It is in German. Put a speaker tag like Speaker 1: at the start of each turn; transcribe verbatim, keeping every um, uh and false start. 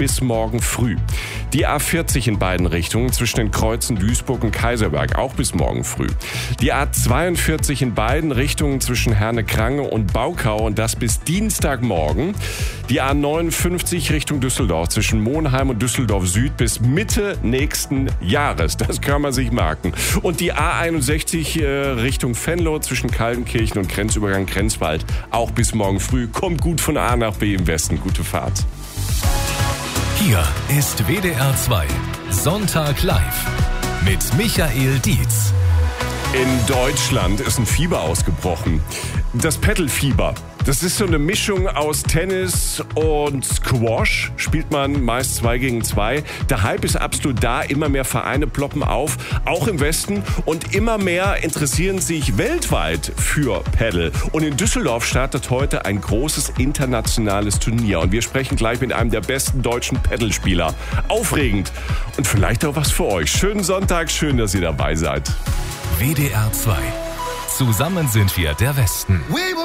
Speaker 1: bis morgen früh. Die A vierzig in beiden Richtungen zwischen den Kreuzen Duisburg und Kaiserberg, auch bis morgen früh. Die A zweiundvierzig in beiden Richtungen zwischen Herne-Krange und Baukau und das bis Dienstagmorgen. Die A neunundfünfzig Richtung Düsseldorf zwischen Monheim und Düsseldorf Süd bis Mitte nächsten Jahres. Das kann man sich merken. Und die A einundsechzig äh, Richtung Venlo zwischen Kaltenkirchen und Grenzübergang Grenzwald, auch bis morgen früh. Kommt gut von A nach B im Westen. Gute Fahrt.
Speaker 2: Hier ist W D R zwei Sonntag live mit Michael Dietz.
Speaker 1: In Deutschland ist ein Fieber ausgebrochen. Das Paddle-Fieber. Das ist so eine Mischung aus Tennis und Squash. Spielt man meist zwei gegen zwei. Der Hype ist absolut da. Immer mehr Vereine ploppen auf, auch im Westen. Und immer mehr interessieren sich weltweit für Paddle. Und in Düsseldorf startet heute ein großes internationales Turnier. Und wir sprechen gleich mit einem der besten deutschen Paddlespieler. Aufregend und vielleicht auch was für euch. Schönen Sonntag, schön, dass ihr dabei seid.
Speaker 2: W D R zwei. Zusammen sind wir der Westen.